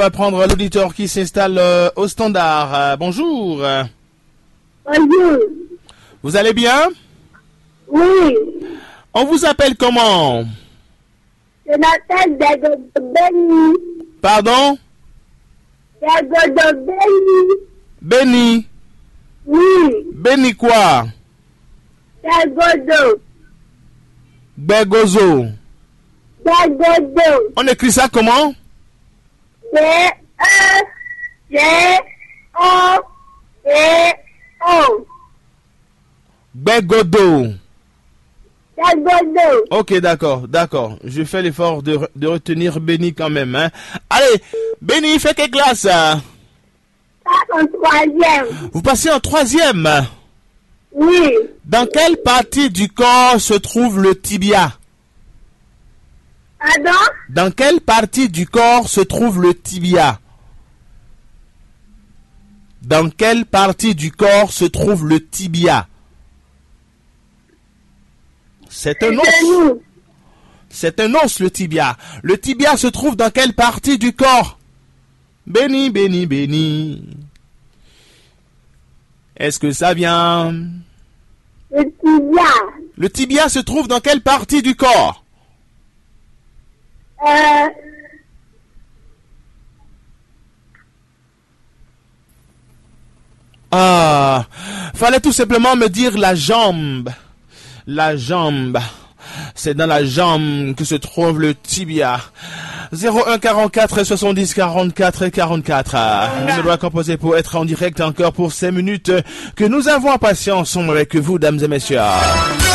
On va prendre l'auditeur qui s'installe au standard. Bonjour. Bonjour. Vous allez bien? Oui. On vous appelle comment? Je m'appelle Dagodo Béni. Pardon? Dagodo Béni. Béni. Oui. Béni quoi? Dagodo. Begozo. Dagodo. On écrit ça comment? B-E-G-O-D-O. Begodo. Dagodo. Ok, d'accord. Je fais l'effort de retenir Béni quand même. Hein. Allez, Béni, fais quelle classe? Passe en troisième. Vous passez en troisième. Oui. Dans quelle partie du corps se trouve le tibia? Pardon? Dans quelle partie du corps se trouve le tibia? Dans quelle partie du corps se trouve le tibia? C'est un os. C'est un os, le tibia. Le tibia se trouve dans quelle partie du corps? Béni, béni, béni. Est-ce que ça vient? Le tibia. Le tibia se trouve dans quelle partie du corps? Ah, fallait tout simplement me dire la jambe. La jambe. C'est dans la jambe que se trouve le tibia. 01 44 70 44 44. Je dois composer pour être en direct encore pour 5 minutes que nous avons en patience avec vous, dames et messieurs.